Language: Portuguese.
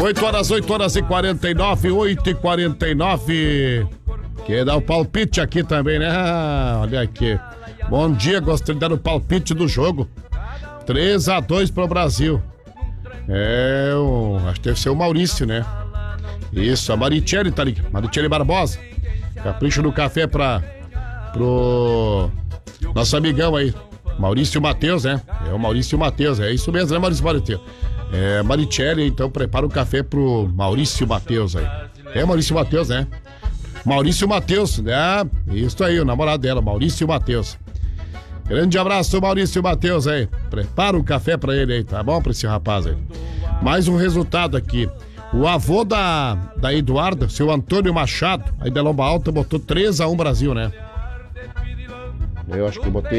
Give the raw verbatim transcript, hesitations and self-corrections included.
oito horas, oito horas e quarenta e nove, oito e quarenta e nove. Quer dar o palpite aqui também, né? Ah, olha aqui. Bom dia, gostaria de dar o palpite do jogo. três a dois pro Brasil. É, o, acho que deve ser o Maurício, né? Isso, a Marichele tá ali. Marichele Barbosa. Capricho no café pra pro nosso amigão aí, Maurício Matheus, né? É o Maurício Matheus, é isso mesmo, né, Maurício Matheus? É, Marichele, então prepara o café pro Maurício Matheus aí. É Maurício Matheus, né? Maurício Matheus, né? Isso aí, o namorado dela, Maurício Matheus. Grande abraço, Maurício Matheus aí. Prepara o café pra ele aí, tá bom? Pra esse rapaz aí. Mais um resultado aqui. O avô da, da Eduarda, seu Antônio Machado, aí da Lomba Alta, botou três a um Brasil, né? Eu acho que eu botei